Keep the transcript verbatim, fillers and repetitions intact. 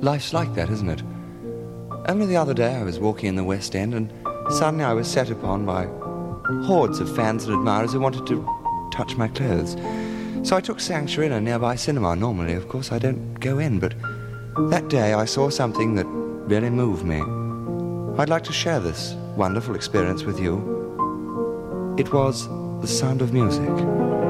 life's like that, isn't it? Only the other day I was walking in the West End and suddenly I was set upon by hordes of fans and admirers who wanted to touch my clothes. So I took sanctuary in a nearby cinema. Normally, of course, I don't go in, but that day I saw something that really moved me. I'd like to share this wonderful experience with you. It was the sound of music.